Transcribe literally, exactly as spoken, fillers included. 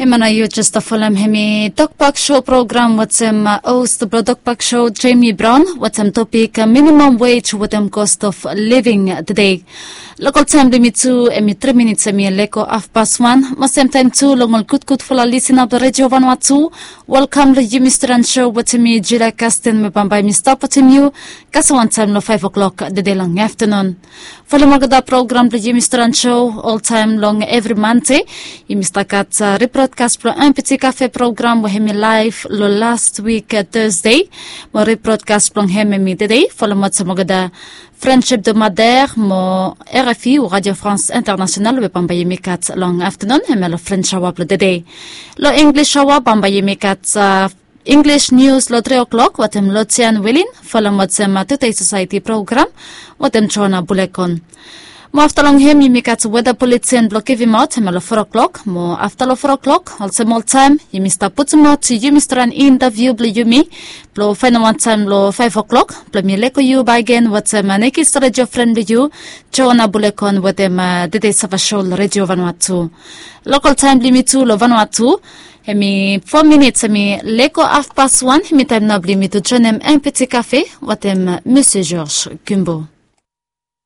Hemana you just a fulam hemi Dokpak Show program watsem host the Dokpak Show Jamie Brown watsem topic uh, minimum wage watsem cost of living today. Local time limit to emi three minutes emi leko half past one. Masem time two longol good good for listen up the radio Vanuatu. Welcome to you Mister and Show watsemi Jira Kasten me pambay Mister Potemu. Kasawan time lo five o'clock the day long afternoon. Follow magada program to you Mister and Show all time long every Monday. You Mister Kat uh, broadcast pro un petit café programme wahemi live lo last week uh, Thursday mo rebroadcast plong hemi today follow mo sa magada friendship de Madère mo R F I ou Radio France International we pambayemi kat long afternoon hemi lo French hour pro today lo English hour pambayemi kat uh, English news lo three o'clock watem lo Tian Wilin follow mo sa Today Society program watem chona bulekon. Mo after long him, you make at weather bulletin block him out, him four o'clock. Mo after lo four o'clock, also more time, you Mister put him out to you, Mister an interview, blue you me. Blow final one time, lo five o'clock. Blow me leko you by again, what's a maneki radio friend with you. Joanna Bulekon with them, uh, the days of a show, Radio Vanuatu. Local time limit to lo Vanuatu. Hemi four minutes, hemi leko half past one, hemi time now limit to join him un petit café, what them Monsieur Georges Kumbo.